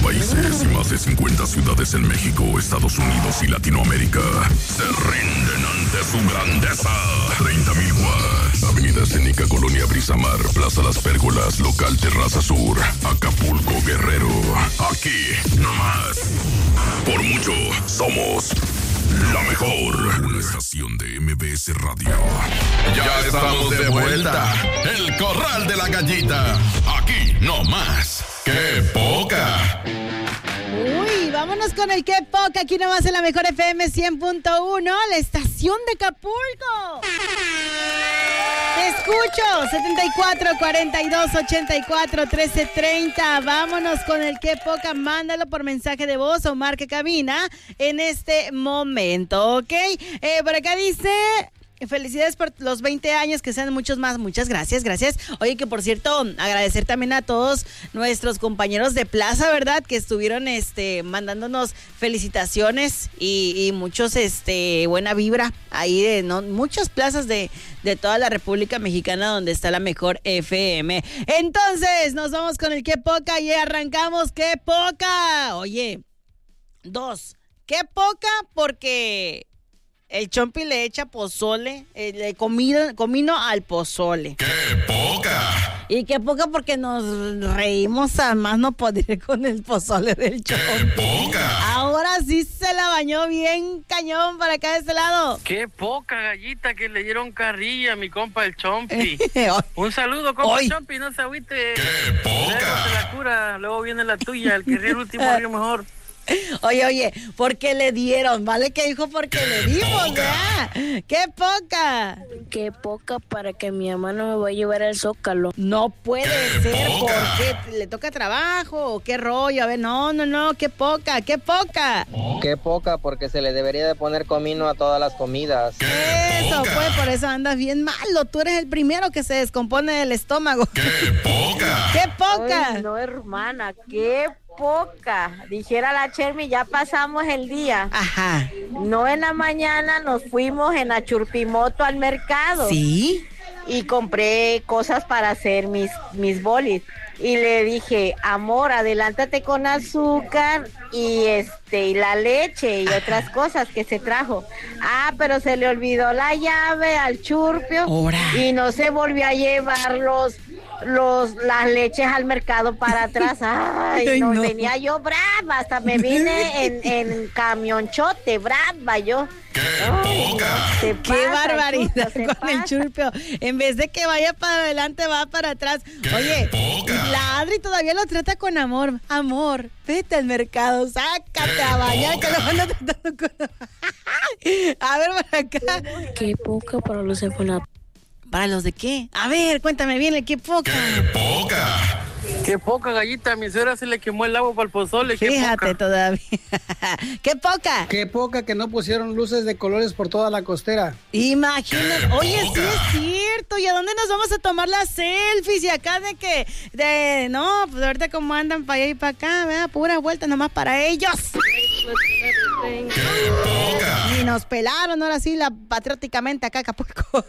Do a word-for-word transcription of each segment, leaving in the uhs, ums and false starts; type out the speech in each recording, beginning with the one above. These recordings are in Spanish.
países y más de cincuenta ciudades en México, Estados Unidos y Latinoamérica se rinden ante su grandeza. treinta mil watts. Avenida Escénica, Colonia Brisamar, Plaza Las Pérgolas, Local Terraza Sur, Acapulco, Guerrero. Aquí, nomás. Por mucho, somos la mejor. Una estación de M B S Radio. Ya estamos de vuelta. El Corral de la Gallita. Aquí, nomás. ¡Qué poca! Uy, vámonos con el Qué Poca, aquí nomás en la mejor F M cien punto uno, la estación de Acapulco. Te escucho, setenta y cuatro, cuarenta y dos, ochenta y cuatro, trece, treinta. Vámonos con el Qué Poca, mándalo por mensaje de voz o marque cabina en este momento, ¿ok? Eh, por acá dice... Felicidades por los veinte años, que sean muchos más. Muchas gracias, gracias. Oye, que por cierto, agradecer también a todos nuestros compañeros de plaza, ¿verdad? Que estuvieron este mandándonos felicitaciones y, y muchos, este, buena vibra ahí de no, muchas plazas de, de toda la República Mexicana donde está la mejor F M. Entonces, nos vamos con el Qué Poca y arrancamos. ¡Qué poca! Oye, dos, qué poca porque... el Chompi le echa pozole, eh, le comida, comino al pozole. ¡Qué poca! Y qué poca porque nos reímos a más no poder con el pozole del Chompi. ¡Qué poca! Ahora sí se la bañó bien cañón para acá de este lado. ¡Qué poca, Gallita, que le dieron carrilla a mi compa el Chompi! Un saludo, compa Hoy. el Chompi, no se agüite. ¡Qué poca! Luego se la cura, luego viene la tuya, el que ríe el último ríe mejor. Oye, oye, porque le dieron, ¿vale? Que dijo porque le dimos, ¿verdad? ¡Qué poca! Qué poca para que mi mamá no me vaya a llevar al Zócalo. No puede ser, porque le toca trabajo, o qué rollo. A ver, no, no, no, qué poca, qué poca. Qué poca, porque se le debería de poner comino a todas las comidas. Eso, pues, por eso andas bien malo. Tú eres el primero que se descompone del estómago. ¡Qué poca! ¡Qué poca! Ay, no, hermana, qué poca. Dijera la Chermi, ya pasamos el día. Ajá. No, en la mañana nos fuimos en la Churpimoto al mercado. ¿Sí? Y compré cosas para hacer mis, mis bolis. Y le dije, amor, adelántate con azúcar y este y la leche y otras cosas que se trajo. Ah, pero se le olvidó la llave al churpio. Ora. Y no se volvió a llevar los, los, las leches al mercado para atrás. Ay, Ay, no, no. venía yo brava, hasta me vine en, en camionchote, brava yo. ¡Qué Ay, poca! no, se ¡Qué pasa, barbaridad churpio, se con el pasa. churpio! En vez de que vaya para adelante, va para atrás. Oye, poca! la Adri todavía lo trata con amor. Amor, vete al mercado, sácate a bañar, que lo van a tratando con amor. A ver, para acá. Qué poca para los empanados. ¿Para los de qué? A ver, cuéntame bien, ¿qué poca? ¡Qué poca! ¡Qué poca, Gallita! A mi suegra se le quemó el agua para el pozole. ¡Qué Fíjate poca! todavía. ¡Qué poca! Qué poca que no pusieron luces de colores por toda la costera. Imagínate. Oye, sí es cierto. ¿Y a dónde nos vamos a tomar las selfies? Y acá de que, de, no, pues ahorita como andan para allá y para acá, ¿verdad? Pura vuelta nomás para ellos. ¡Qué poca! Y nos pelaron ahora sí, la patrióticamente acá, Acapulco.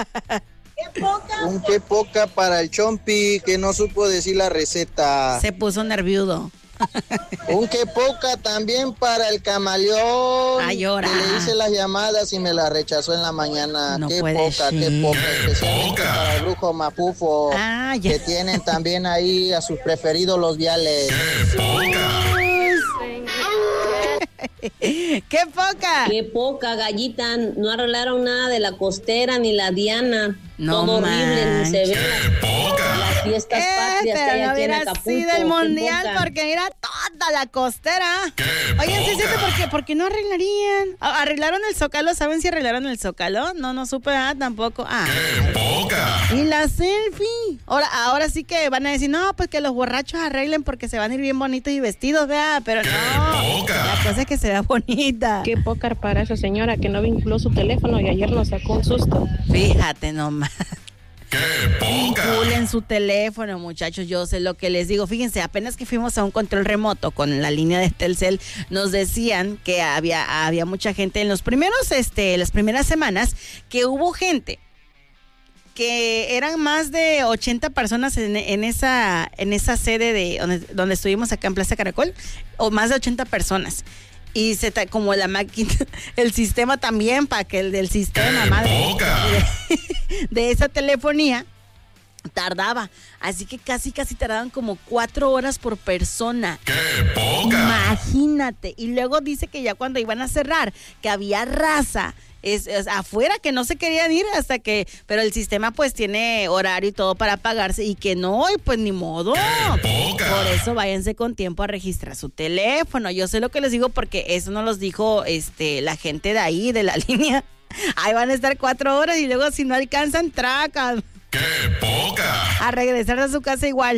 Un qué poca para el Chompi que no supo decir la receta. Se puso nerviudo. Un qué poca también para el camaleón. Ay, llora. Que le hice las llamadas y me las rechazó en la mañana. No qué puede poca, ser. qué poca. Especialmente poca. para el brujo Mapufo. Ah, ya. Que tienen también ahí a sus preferidos los viales. ¡Qué poca! ¡Qué poca! Qué poca, Gallita, no arreglaron nada de la costera ni la Diana. No Todo horrible, ni se ve ¡Qué poca! las fiestas Eh, patrias que hay pero no aquí en hubiera Acapulco. sido el Qué mundial poca. porque mira toda la costera. ¡Qué Oigan, sí es cierto, poca! ¿por qué? ¿Por qué no arreglarían? ¿A- ¿Arreglaron el Zócalo? ¿Saben si arreglaron el Zócalo? No, no supe nada tampoco. Ah. ¡Qué poca! Y la selfie. Ahora, ahora sí que van a decir, no, pues que los borrachos arreglen porque se van a ir bien bonitos y vestidos, vea, pero no. poca! La cosa es que se vea bonita. Qué poca para esa señora que no vinculó su teléfono y ayer nos sacó un susto. Fíjate nomás. ¡Qué poca! Vinculen su teléfono, muchachos. Yo sé lo que les digo. Fíjense, apenas que fuimos a un control remoto con la línea de Telcel, nos decían que había, había mucha gente en los primeros, este, las primeras semanas, que hubo gente que eran más de ochenta personas en, en esa en esa sede de donde, donde estuvimos acá en Plaza Caracol, o más de ochenta personas. Y se ta, como la máquina, el sistema también, para que el del sistema, madre, de, de esa telefonía, tardaba. Así que casi, casi tardaban como cuatro horas por persona. ¡Qué poca! Imagínate. Y luego dice que ya cuando iban a cerrar, que había raza Es, es afuera que no se querían ir hasta que, pero el sistema pues tiene horario y todo para pagarse y que no, y pues ni modo. Por eso váyanse con tiempo a registrar su teléfono. Yo sé lo que les digo porque eso nos los dijo este la gente de ahí, de la línea. Ahí van a estar cuatro horas y luego si no alcanzan, tracan. ¡Qué poca! A regresar a su casa igual.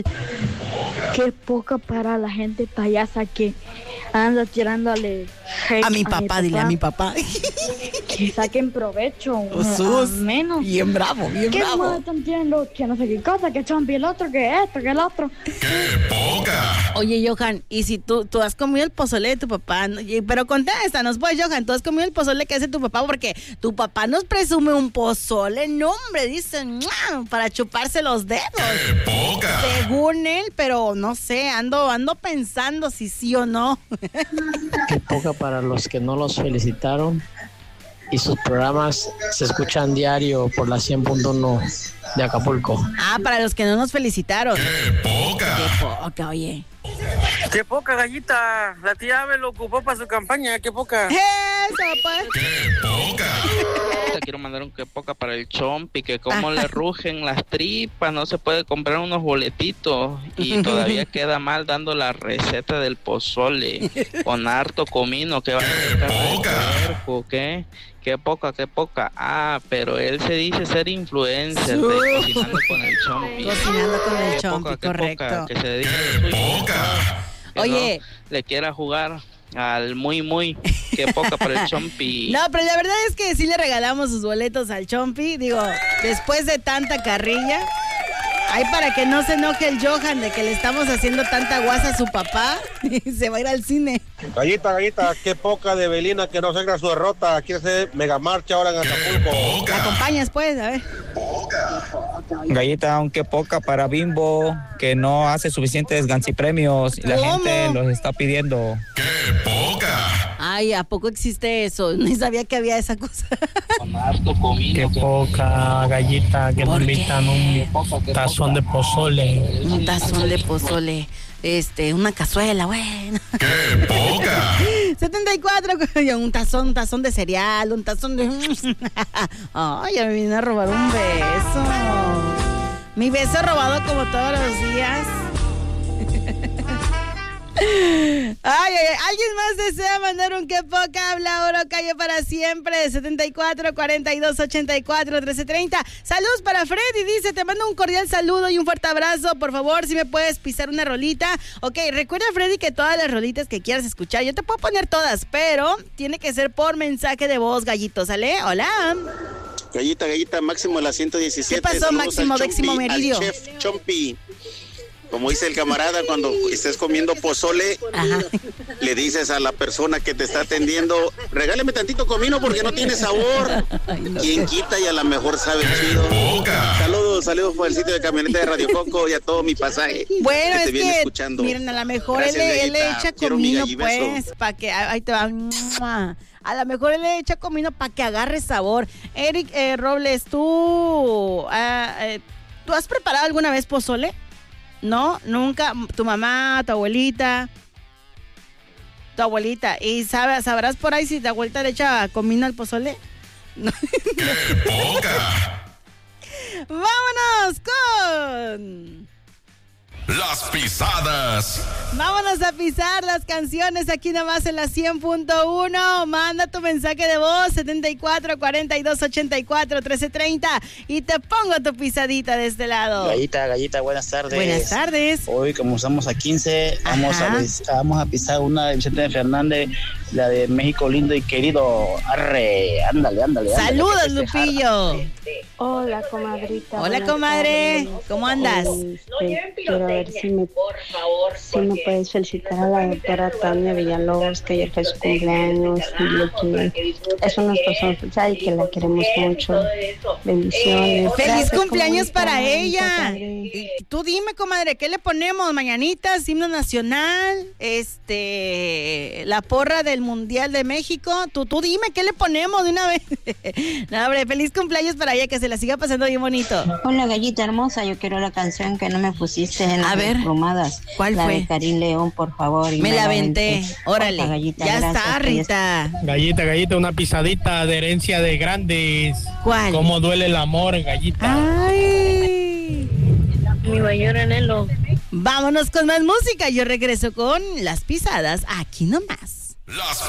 Qué poca para la gente payasa que anda tirándole hate a mi papá, a mi papá. Dile a mi papá. Que saquen provecho. Jesús, menos. Bien bravo, bien ¿Qué bravo. más están tirando? Que no sé qué cosa, que Chompi el otro, que esto, que el otro. ¡Qué poca! Oye, Johan, y si tú, tú has comido el pozole de tu papá, ¿no? Pero contéstanos, pues, Johan, tú has comido el pozole que hace tu papá, porque tu papá nos presume un pozole, no, hombre, dicen, para chuparse los dedos. ¡Qué poca! Según él, pero no sé, ando, ando pensando si sí o no. Qué poca para los que no los felicitaron y sus programas se escuchan diario por la cien punto uno de Acapulco. Ah, para los que no nos felicitaron. ¡Qué poca! Qué poca, oye. ¡Qué poca, Gallita! La tía Ave lo ocupó para su campaña, ¡qué poca! Eso, pues. ¡Qué poca! Quiero mandar un qué poca para el Chompi, que como le rugen las tripas, no se puede comprar unos boletitos y todavía queda mal dando la receta del pozole con harto comino que va a estar el cuerpo, ¿qué? Qué poca, qué poca. Ah, pero él se dice ser influencer de Cocinando con el Chompi. Cocinando con el Qué Chompi, poca, qué correcto. poca, que se dedique a lo suyo. Que Oye, no le quiera jugar al muy muy, qué poca para el Chompi. No, pero la verdad es que sí le regalamos sus boletos al Chompi, digo, después de tanta carrilla. Ahí para que no se enoje el Johan de que le estamos haciendo tanta guasa a su papá y se va a ir al cine. Gallita, Gallita, qué poca de Belina que no sangra su derrota. Quiere hacer mega marcha ahora en Acapulco. ¿La acompañas pues? A ver. Gallita, aunque poca para Bimbo, que no hace suficientes gancipremios y la ¿Cómo? gente los está pidiendo. ¡Qué poca! Ay, ¿a poco existe eso? Ni sabía que había esa cosa. Qué poca, Gallita, que nos invitan un tazón de pozole. Un tazón de pozole. Este, una cazuela, bueno. ¡Qué poca! setenta y cuatro, un tazón, un tazón de cereal, un tazón de... Ay, ya me vine a robar un beso. Mi beso robado como todos los días. Ay, ay, ay, ¿alguien más desea mandar un qué poca? Habla oro, calle para siempre. setenta y cuatro, cuarenta y dos, ochenta y cuatro, trece treinta. Saludos para Freddy, dice, te mando un cordial saludo y un fuerte abrazo. Por favor, si me puedes pisar una rolita. Ok, recuerda, Freddy, que todas las rolitas que quieras escuchar, yo te puedo poner todas, pero tiene que ser por mensaje de voz, Gallito, ¿sale? Hola. Gallita, Gallita, Máximo la ciento diecisiete. ¿Qué pasó, Saludos Máximo, al Máximo Chompi, Meridio? al chef Chompi. Como dice el camarada, cuando estés comiendo pozole, ajá, le dices a la persona que te está atendiendo, regáleme tantito comino porque no tiene sabor. Quien quita y a lo mejor sabe chido. Saludos, saludos por el sitio de camioneta de Radio Coco y a todo mi pasaje. Bueno, que te es viene que, escuchando. miren, a lo mejor Gracias, él, él le Gallita. echa Quiero mi comino, gallibeso. pues, para que, ahí te va, ¡mua! A lo mejor él le echa comino para que agarre sabor. Eric eh, Robles, ¿tú, ah, eh, ¿tú has preparado alguna vez pozole? No, nunca. Tu mamá, tu abuelita, tu abuelita. ¿Y sabe, sabrás por ahí si tu abuelita le echa comino al pozole? No. ¡Qué poca! ¡Vámonos con Las pisadas! Vámonos a pisar las canciones aquí nomás en la cien punto uno. Manda tu mensaje de voz setenta y cuatro, cuarenta y dos, ochenta y cuatro, trece treinta y te pongo tu pisadita de este lado. Gallita, Gallita, buenas tardes. Buenas tardes. Hoy, como estamos a quince, vamos a, vamos a pisar una de Vicente Fernández, la de México lindo y querido. Arre, ándale, ándale. ándale Saludos, Lupillo. Hola, comadrita. Hola, buenas comadre. tardes. ¿Cómo andas? Este, quiero ver si me, si me puedes felicitar a la doctora Tania Villalobos, que ayer fue su cumpleaños, y que es una persona especial y que la queremos mucho. Bendiciones. ¡Feliz Gracias, cumpleaños comadre. para ella! Y tú dime, comadre, ¿qué le ponemos? Mañanitas, himno nacional, este, la porra del Mundial de México. Tú, tú dime, ¿qué le ponemos de una vez? No, hombre, feliz cumpleaños para ella, que se la siga pasando bien bonito. Hola, gallita hermosa, yo quiero la canción que no me pusiste en A las ver, plumadas. ¿cuál la fue? de Karim León, por favor. Y Me me la la aventé. aventé. Órale, Opa, gallita, ya gracias, está, que ya Rita. Gallita, gallita, una pisadita de herencia de grandes. ¿Cuál? ¿Cómo duele el amor, gallita? Ay. Mi mayor anhelo. Vámonos con más música. Yo regreso con las pisadas aquí nomás. Las